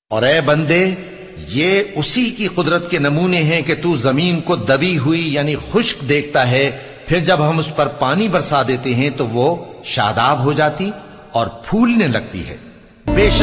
और ए बंदे, ये उसी की कुदरत के नमूने हैं कि तू जमीन को दबी हुई यानी खुश्क देखता है, फिर जब हम उस पर पानी बरसा देते हैं तो वो शादाब हो जाती और फूलने लगती है। बेशक